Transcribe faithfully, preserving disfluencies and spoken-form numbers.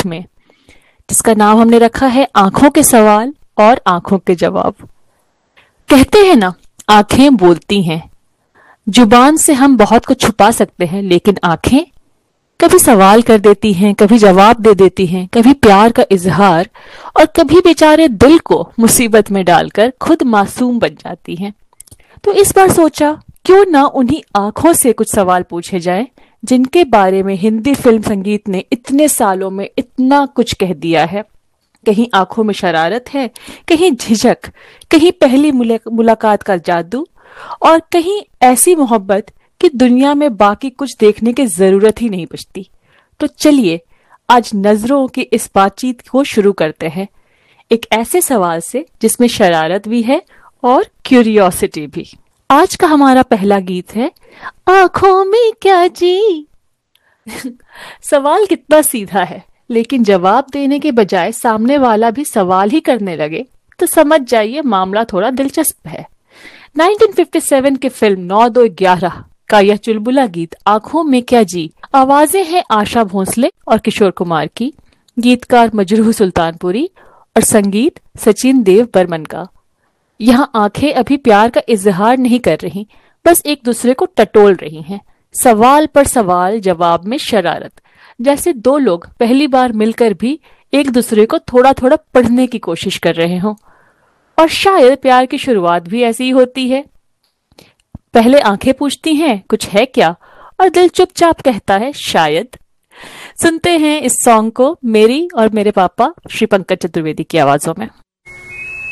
गीत में, जिसका नाम हमने रखा है आंखों के सवाल और आंखों के जवाब। कहते हैं ना, आंखें बोलती हैं। जुबान से हम बहुत कुछ छुपा सकते हैं, लेकिन आंखें कभी सवाल कर देती हैं, कभी जवाब दे देती हैं, कभी प्यार का इजहार, और कभी बेचारे दिल को मुसीबत में डालकर खुद मासूम बन जाती हैं। तो इस बार सोचा क्यों ना उन्हीं आंखों से कुछ सवाल पूछे जाएं, जिनके बारे में हिंदी फिल्म संगीत ने इतने सालों में इतना कुछ कह दिया है। कहीं आंखों में शरारत है, कहीं झिझक, कहीं पहली मुलाकात का जादू, और कहीं ऐसी मोहब्बत कि दुनिया में बाकी कुछ देखने की जरूरत ही नहीं बचती। तो चलिए आज नजरों की इस बातचीत को शुरू करते हैं, एक ऐसे सवाल से जिसमें शरारत भी है और क्यूरियोसिटी भी। आज का हमारा पहला गीत है आंखों में क्या जी। सवाल कितना सीधा है, लेकिन जवाब देने के बजाय सामने वाला भी सवाल ही करने लगे तो समझ जाइए मामला थोड़ा दिलचस्प है। उन्नीस सौ सत्तावन की फिल्म नौ दो ग्यारह का यह चुलबुला गीत आंखों में क्या जी, आवाजें हैं आशा भोसले और किशोर कुमार की, गीतकार मजरूह सुल्तानपुरी और संगीत सचिन देव बर्मन का। यहाँ आंखें अभी प्यार का इजहार नहीं कर रही, बस एक दूसरे को टटोल रही हैं। सवाल पर सवाल, जवाब में शरारत, जैसे दो लोग पहली बार मिलकर भी एक दूसरे को थोड़ा थोड़ा पढ़ने की कोशिश कर रहे हों। और शायद प्यार की शुरुआत भी ऐसी ही होती है। पहले आंखें पूछती हैं कुछ है क्या, और दिल चुपचाप कहता है शायद। सुनते हैं इस सॉन्ग को मेरी और मेरे पापा श्री पंकज चतुर्वेदी की आवाजों में।